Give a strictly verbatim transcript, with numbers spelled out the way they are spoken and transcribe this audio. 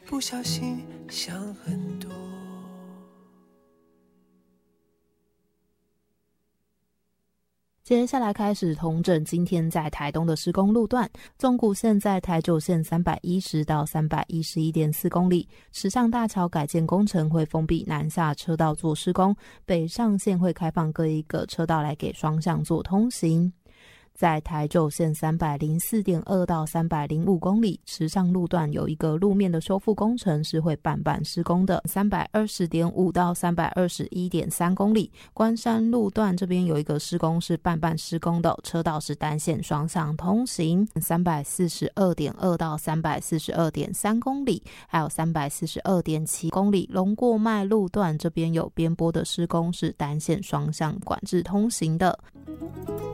不小心想很多。 接下来开始统整今天在台东的施工路段。纵谷线在台九线三百一十到三百一十一点四公里，池上大桥改建工程会封闭南下车道做施工，北上线会开放各一个车道来给双向做通行。在台九线三百零四点二到三百零五公里，池上路段有一个路面的修复工程是会半半施工的。三百二十点五到三百二十一点三公里，关山路段这边有一个施工是半半施工的，车道是单线双向通行。三百四十二点二到三百四十二点三公里，还有三百四十二点七公里，龙过脉路段这边有边坡的施工是单线双向管制通行的。